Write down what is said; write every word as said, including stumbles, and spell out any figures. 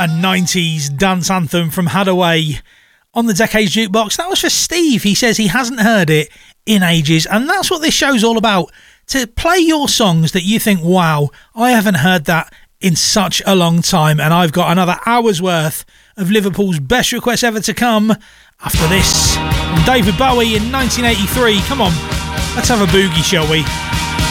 A nineties dance anthem from Hadaway on the Decades Jukebox. That was for Steve. He says he hasn't heard it in ages, and that's what this show's all about. To play your songs that you think, wow, I haven't heard that in such a long time. And I've got another hour's worth of Liverpool's best requests ever to come after this. From David Bowie in nineteen eighty-three. Come on, let's have a boogie, shall we?